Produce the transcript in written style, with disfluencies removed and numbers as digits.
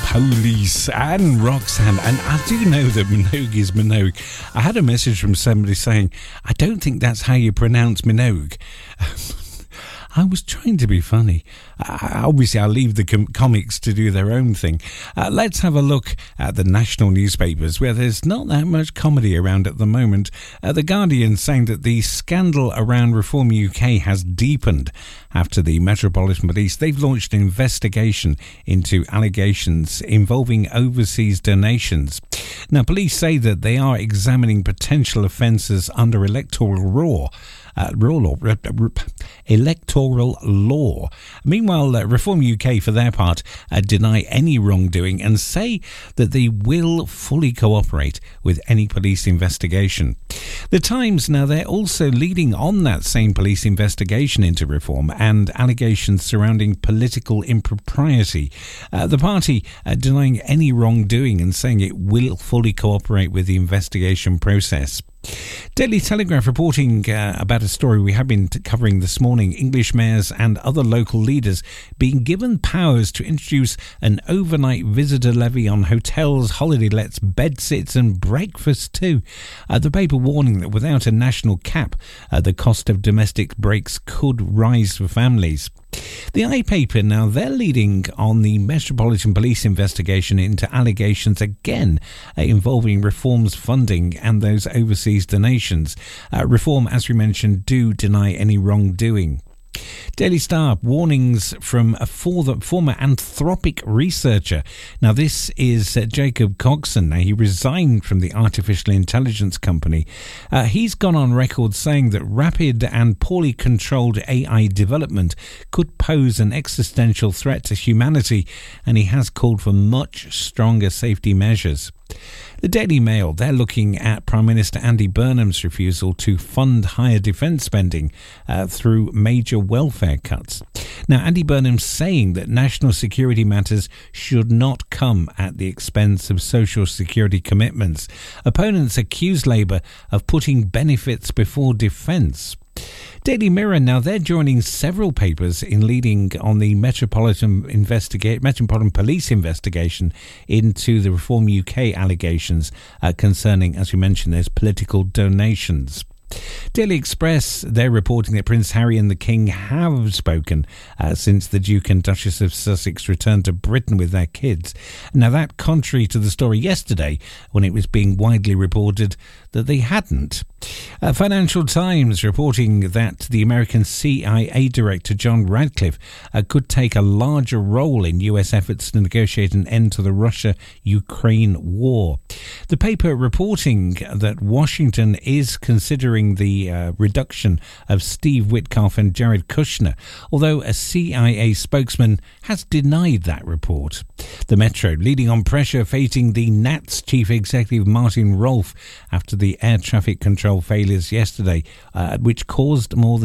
Police and Roxanne, and I do know that Minogue is Minogue. I had a message from somebody saying, I don't think that's how you pronounce Minogue. I was trying to be funny. Obviously, I'll leave the comics to do their own thing. Let's have a look at the national newspapers, where there's not that much comedy around at the moment. The Guardian saying that the scandal around Reform UK has deepened after the Metropolitan Police. They've launched an investigation into allegations involving overseas donations. Now, police say that they are examining potential offences under electoral law. Meanwhile, Reform UK, for their part, deny any wrongdoing and say that they will fully cooperate with any police investigation. The Times, now, they're also leading on that same police investigation into Reform and allegations surrounding political impropriety. The party denying any wrongdoing and saying it will fully cooperate with the investigation process. Daily Telegraph reporting about a story we have been covering this morning. English mayors and other local leaders being given powers to introduce an overnight visitor levy on hotels, holiday lets, bedsits and breakfast too. The paper warning that without a national cap, the cost of domestic breaks could rise for families. The iPaper, now, they're leading on the Metropolitan Police investigation into allegations again involving Reform's funding and those overseas donations. Reform, as we mentioned, do deny any wrongdoing. Daily Star, warnings from a former Anthropic researcher. Now, this is Jacob Coxon. Now, he resigned from the artificial intelligence company. He's gone on record saying that rapid and poorly controlled AI development could pose an existential threat to humanity, and he has called for much stronger safety measures. The Daily Mail, they're looking at Prime Minister Andy Burnham's refusal to fund higher defence spending through major welfare cuts. Now, Andy Burnham's saying that national security matters should not come at the expense of social security commitments. Opponents accuse Labour of putting benefits before defence. Daily Mirror, now, they're joining several papers in leading on the Metropolitan Police investigation into the Reform UK allegations concerning, as we mentioned, there's political donations. Daily Express, they're reporting that Prince Harry and the King have spoken since the Duke and Duchess of Sussex returned to Britain with their kids. Now, that contrary to the story yesterday when it was being widely reported that they hadn't. Financial Times reporting that the American CIA Director John Radcliffe could take a larger role in US efforts to negotiate an end to the Russia-Ukraine war. The paper reporting that Washington is considering the reduction of Steve Witkoff and Jared Kushner, although a CIA spokesman has denied that report. The Metro, leading on pressure facing the NATS chief executive Martin Rolfe after the air traffic control failures yesterday, which caused more than